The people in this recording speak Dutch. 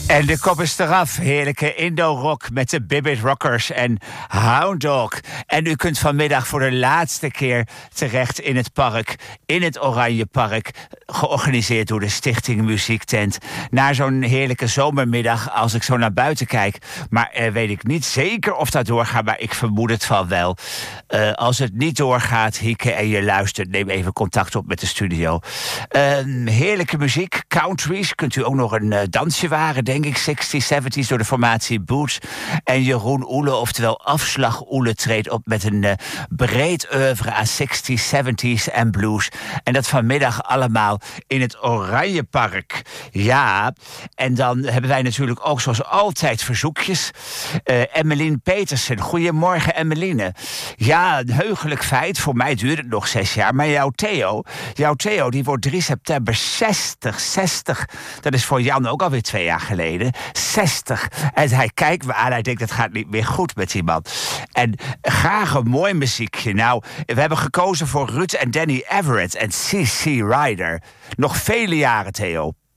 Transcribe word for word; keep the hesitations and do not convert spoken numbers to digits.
En de kop is eraf. Heerlijke Indo-rock met de Bibbit Rockers en Hound Dog. En u kunt vanmiddag voor de laatste keer terecht in het park, in het Oranje Park, georganiseerd door de Stichting Muziektent. Na zo'n heerlijke zomermiddag, als ik zo naar buiten kijk. Maar eh, weet ik niet zeker of dat doorgaat, maar ik vermoed het van wel. Uh, als het niet doorgaat, Hieke, en je luistert, neem even contact op met de studio. Uh, heerlijke muziek, countries. Kunt u ook nog een uh, dansje waren, denk ik, zestig, zeventig door de formatie Boots. En Jeroen Oele, oftewel Afslag Oele, treedt op met een uh, breed oeuvre aan zestig, zeventig en blues. En dat vanmiddag allemaal in het Oranje Park. Ja, en dan hebben wij natuurlijk ook zoals altijd verzoekjes. Uh, Emmeline Petersen. Goedemorgen, Emmeline. Ja, een heugelijk feit. Voor mij duurt het nog zes jaar. Maar jouw Theo, jouw Theo die wordt drie september zestig. zestig. Dat is voor Jan ook alweer twee jaar geleden. zestig. En hij kijkt me aan. Hij denkt, dat gaat niet meer goed met die man. En graag een mooi muziekje. Nou, we hebben gekozen voor Ruud en Danny Everett en C C Rider. Nog vele jaren, Theo.